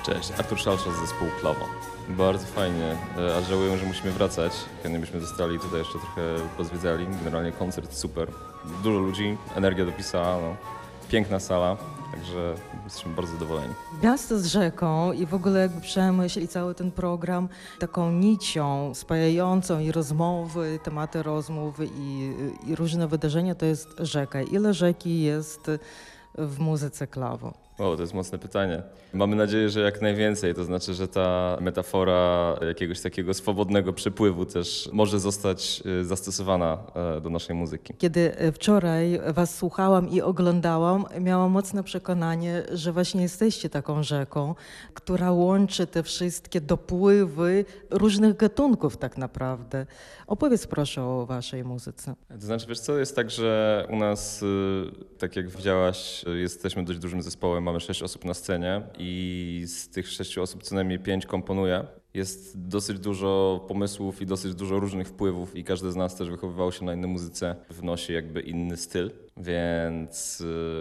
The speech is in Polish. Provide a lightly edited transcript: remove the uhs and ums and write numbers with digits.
Cześć, Artur Szalsza z zespołu Klawo. Bardzo fajnie, a żałuję, że musimy wracać. Chętnie byśmy zostali tutaj jeszcze trochę pozwiedzali. Generalnie koncert super. Dużo ludzi, energia dopisała, no. Piękna sala, także jesteśmy bardzo zadowoleni. Miasto z rzeką i w ogóle jakby przemyśl i cały ten program taką nicią spajającą i rozmowy, tematy rozmów i różne wydarzenia to jest rzeka. Ile rzeki jest w muzyce Klawo? O, to jest mocne pytanie. Mamy nadzieję, że jak najwięcej, to znaczy, że ta metafora jakiegoś takiego swobodnego przepływu też może zostać zastosowana do naszej muzyki. Kiedy wczoraj was słuchałam i oglądałam, miałam mocne przekonanie, że właśnie jesteście taką rzeką, która łączy te wszystkie dopływy różnych gatunków tak naprawdę. Opowiedz proszę o waszej muzyce. To znaczy, wiesz co, jest tak, że u nas, tak jak widziałaś, jesteśmy dość dużym zespołem, mamy 6 osób na scenie i z tych 6 osób co najmniej 5 komponuje. Jest dosyć dużo pomysłów i dosyć dużo różnych wpływów i każdy z nas też wychowywał się na innej muzyce, wnosi jakby inny styl, więc